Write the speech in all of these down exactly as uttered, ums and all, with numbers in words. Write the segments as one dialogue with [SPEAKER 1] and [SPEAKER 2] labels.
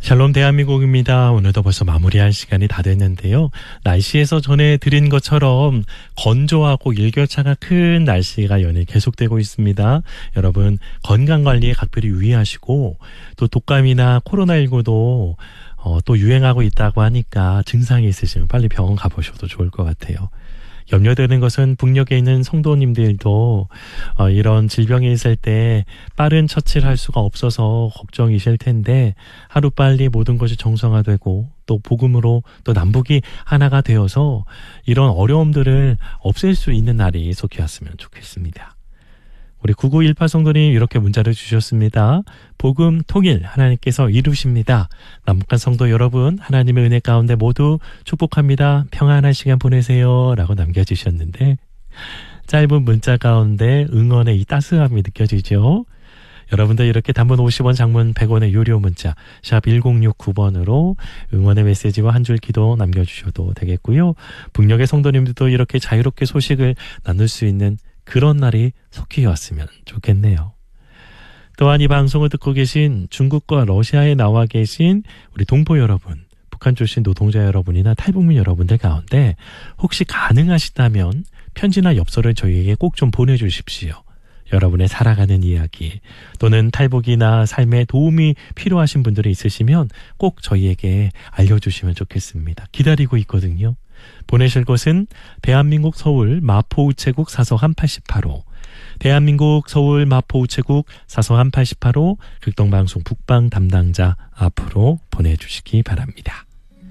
[SPEAKER 1] 샬롬 대한민국입니다. 오늘도 벌써 마무리할 시간이 다 됐는데요. 날씨에서 전해드린 것처럼 건조하고 일교차가 큰 날씨가 연일 계속되고 있습니다. 여러분 건강관리에 각별히 유의하시고 또 독감이나 코로나십구도 어, 또 유행하고 있다고 하니까 증상이 있으시면 빨리 병원 가보셔도 좋을 것 같아요. 염려되는 것은 북녘에 있는 성도님들도 어, 이런 질병이 있을 때 빠른 처치를 할 수가 없어서 걱정이실 텐데 하루빨리 모든 것이 정상화되고 또 복음으로 또 남북이 하나가 되어서 이런 어려움들을 없앨 수 있는 날이 속히 왔으면 좋겠습니다. 우리 구구일팔 성도님 이렇게 문자를 주셨습니다. 복음 통일 하나님께서 이루십니다. 남북한 성도 여러분 하나님의 은혜 가운데 모두 축복합니다. 평안한 시간 보내세요 라고 남겨주셨는데 짧은 문자 가운데 응원의 이 따스함이 느껴지죠. 여러분들 이렇게 단문 오십 원 장문 백 원의 유료 문자 샵 일공육구 번으로 응원의 메시지와 한 줄 기도 남겨주셔도 되겠고요. 북녘의 성도님들도 이렇게 자유롭게 소식을 나눌 수 있는 그런 날이 속히 왔으면 좋겠네요. 또한 이 방송을 듣고 계신 중국과 러시아에 나와 계신 우리 동포 여러분, 북한 출신 노동자 여러분이나 탈북민 여러분들 가운데 혹시 가능하시다면 편지나 엽서를 저희에게 꼭 좀 보내주십시오. 여러분의 살아가는 이야기 또는 탈북이나 삶에 도움이 필요하신 분들이 있으시면 꼭 저희에게 알려주시면 좋겠습니다. 기다리고 있거든요. 보내실 곳은 대한민국 서울 마포우체국 사서함 팔십팔 호 대한민국 서울 마포우체국 사서함 팔십팔 호 극동방송 북방 담당자 앞으로 보내주시기 바랍니다.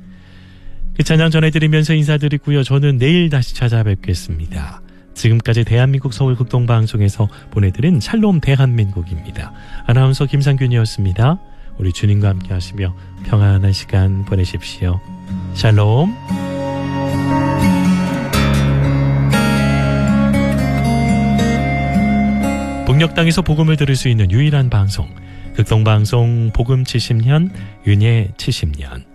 [SPEAKER 1] 그 찬양 전해드리면서 인사드리고요. 저는 내일 다시 찾아뵙겠습니다. 지금까지 대한민국 서울 극동방송에서 보내드린 샬롬 대한민국입니다. 아나운서 김상균이었습니다. 우리 주님과 함께 하시며 평안한 시간 보내십시오. 샬롬. 북녘 땅에서 복음을 들을 수 있는 유일한 방송 극동방송 복음 칠십 년 윤예 칠십 년